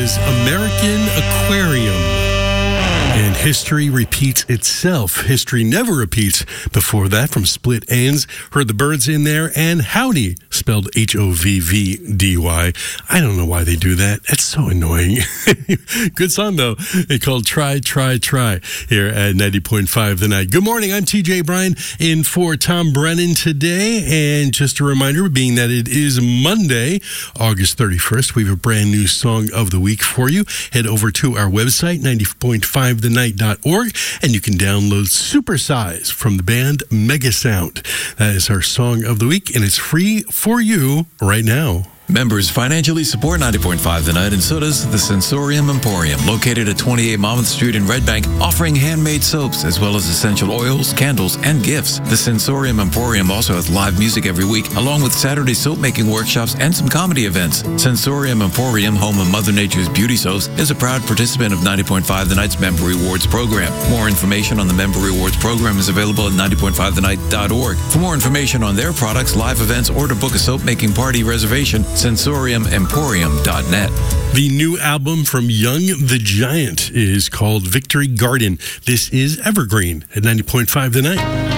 is American Aquarium. And history repeats itself. History never repeats. Before that, from Split Enz, heard the Birds in there, and Howdy, spelled H-O-V-V-D-Y. I don't know why they do that. That's so annoying. Good song, though. They called Try, Try, Try here at 90.5 The Night. Good morning. I'm TJ Bryan in for Tom Brennan today. And just a reminder, being that it is Monday, August 31st, we have a brand new song of the week for you. Head over to our website, 90.5thenight.org, and you can download Supersize from the band Megasound. That is our song of the week, and it's free for you right now. Members financially support 90.5 The Night, and so does the Sensorium Emporium, located at 28 Monmouth Street in Red Bank, offering handmade soaps as well as essential oils, candles, and gifts. The Sensorium Emporium also has live music every week, along with Saturday soap-making workshops and some comedy events. Sensorium Emporium, home of Mother Nature's beauty soaps, is a proud participant of 90.5 The Night's Member Rewards program. More information on the Member Rewards program is available at 90.5thenight.org. For more information on their products, live events, or to book a soap-making party reservation, SensoriumEmporium.net. The new album from Young the Giant is called Victory Garden. This is Evergreen at 90.5 The Night.